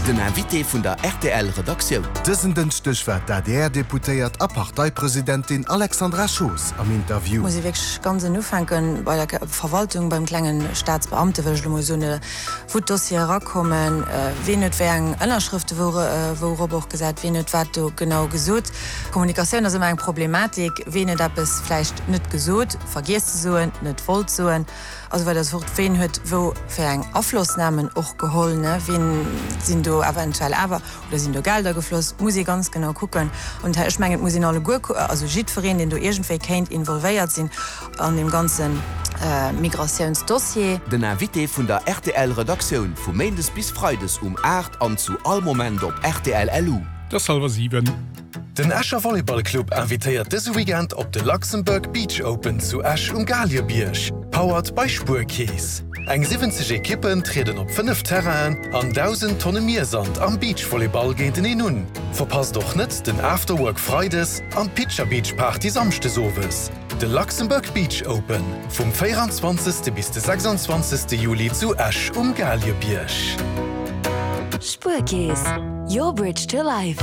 Den Invité vun der RTL-Redaktion. Dëssen den Stichwert der DR deputéiert a Parteipräsidentin Alexandra Schoos am Interview. Muss ich ganz nufangen bei der Verwaltung beim klengen Staatsbeamte so Fotossier rakommen, wie net wären ënnerschrifte wo gesagt, wie net wat du genau gesot. Kommunikation ist immer eng Problematik, wie net es vielleicht net gesot, vergisst so net voll soen. Also weil das Wort wen huet wo fir eng Auflussnahmen och geholne, wen sind du eventuell aber oder sind du Gelder geflossen, muss ich ganz genau gucken. Und ich meine, muss ich alle also Jidverein, den du irgendwie kennt, involviert sind an dem ganzen Migrationsdossier. Den Invité vun der RTL-Redaktion vu Mendes bis Freides 8 an zu all Moment op RTL-LU. Das halber 7. Den Escher Volleyballclub invitiert this Weekend op de Luxemburg Beach Open zu Esch Galierbiersch, powered by Spurkäes. Eng 70 Kippen treten op 5 Terrain an 1000 Tonnen Meersand am Beachvolleyball geht in nun. Verpasst doch net den Afterwork Fridays an Pitcher Beach Party samste sowes. De Luxemburg Beach Open vom 24. bis 26. Juli zu Esch Galierbiersch. Spurkäes, your bridge to life.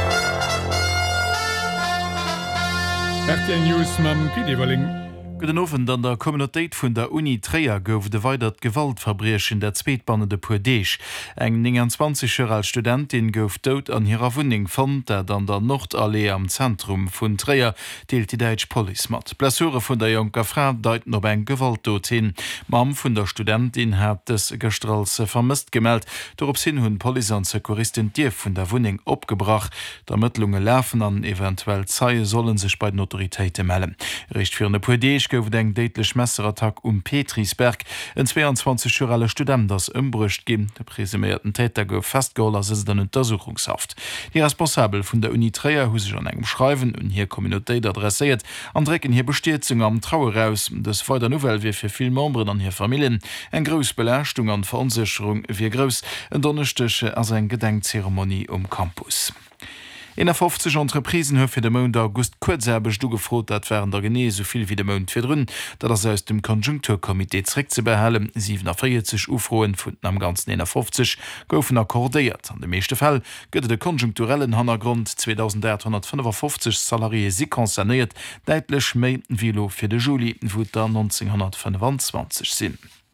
RTL News mam PD Walling. Guten Abend an der Communitéit vun der Uni Träer gouf de weitert Gewaltverbrech in der Zweetbanne de Pudeich. Eng 29 als Studentin gouf dot an hireer Wuning fand, dat an der Nordallee am Zentrum vun Träer deelt die Deitsch Police mat. Blessure vun der Joker Frau deuten op eng Gewaltdot hin. Mam vun der Studentin hat es gestralse vermisst gemeldt, dorop sinn hunn Poli an Sekuristin Dir vun der Wuning opgebracht. Der Mëttlunge läfen an eventuell Zeie sollen sech bei den Autoritéite mellen. Richt fir de Pudeich gouf eng deitlech Messerattack Petrisberg. En 22-jährige Student das ëmbrucht gin. De presumierten Täter gouf festgeholt as es den Untersuchungshaft. Die Responsabel vun der Uni Träer hu sich an engem Schreiben und hier Communitéit adressiert. Andrecken hier Bestietzung am Trauer aus. Das war der Novel wie fir viel Membren an hier Familien. Eng gros Belächtung an Verunsicherung wie gros. En donnersteche as eng Gedenkzeremonie Campus. In der 50 Entreprisen hue fir de Mond August kurzsäbeg du gefrot, dat wären der Gene soviel wie de Mond fir drnnen, dat er aus dem Konjunkturkomitee zrä ze behellen. 47 Ufroen vun am ganzen 50 goufen akkordéiert. An de meeschte Fall gëtt de konjunkturellen Hannergrund 2855 Salarie si konzerniert, deitlech méi Vilo fir de Juli, wo der 1925 sinn.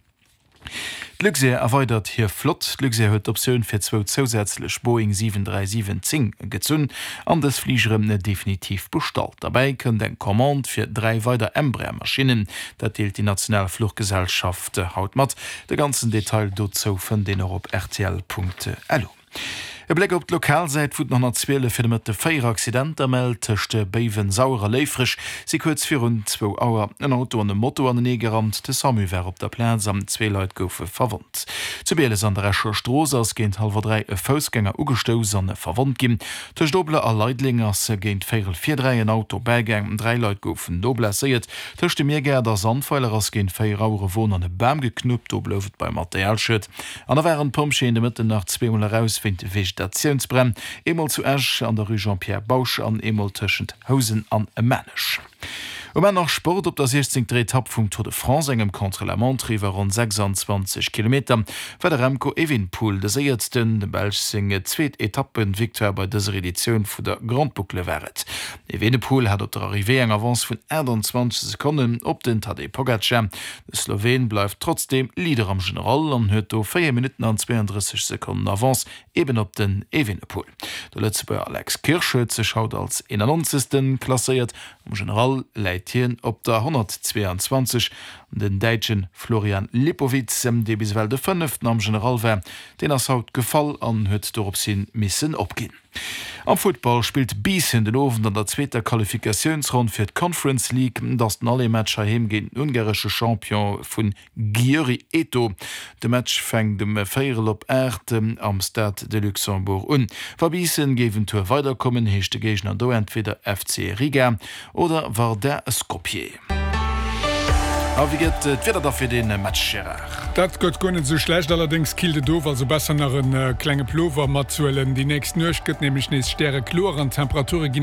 Luxair erweitert hier flott. Luxair huet Opioun fir 2 zusätzlich Boeing 737 gezünn, an des Fliegerem definitiv bestalt. Dabei können den Kommand fir 3 weiter Embraer-Maschinen, dat deelt die Nationalfluggesellschaft haut mat. De ganzen Detail dozo vun den op rtl.lu. E Blick op d Lokalseit vut 112 fir mat de Feieraccident ermeldt techte Bewen saurer Leifrich, si kurz vir rund 2 Auer en Auto an dem Motto an den Negerrand de Samuwer op der Plaz am 2 Leiit goufe verwont. Zu Beeles an der Recher Stroos ass géint 2:30 e Fausgänger ugestous an verwont gin. Tech Doble a Leiitlingers géint 443 en Auto beigang 3 Leiit goufen do blessiert, techte mir ger der Sandpfeiler ass géint 4 Auere Wohn an e Bam geknuppt, do bloufet bei Materialschët. An der wären Pomscheende Mitte nach 2 Mal herausfind Vegetationsbrenn, emol zu Esch an der Rue Jean-Pierre Bauch an emol tschend Hausen an e Männech. Nach Sport op der 16. Etapp vum Tour de France engem Contre-la-Montre iwwer rund 26 km war der Remco Evenepoel de seiertsten de Belg singe zweet Etappen Victoire bei dëser Editionioun vu der Grand Boucle wäret. Evenepoel hat op der Arrivé eng Avance vun 21 Sekunden op den Tadej Pogacar. De Slowen bleif trotzdem Lieder am General an huet o 4 Minuten an 32 Sekunden Avance eben op den Evenepoel. Der letzte bei Alex Kirsche ze schaut als 91. klassiert am General Leiit op der 122 den Deitschen Florian Lipowitz, de biswel de 5. am General wär, den ass haut gefall an huet dorop sinn missen opginn. Am Football spielt bis in den Ofen an der zweiter Qualifikationsrund fir d Conference League, dats den alle Matscher hemgin ungarsche Champion vun Győri Eto. De Match fängt dem Féel op Äte am Stade de Luxembourg un. Verbiesen gewen to weiterkommen hechte Gegner do entweder FC Riga oder war der Skopje. Aber wie geht wieder dafür den Matchscherer? Das geht gar nicht so schlecht, allerdings kilde doof, also besser nach ein kleine Plover mal zu die nächsten Nöch geht nämlich nicht stärre Chlor an Temperaturen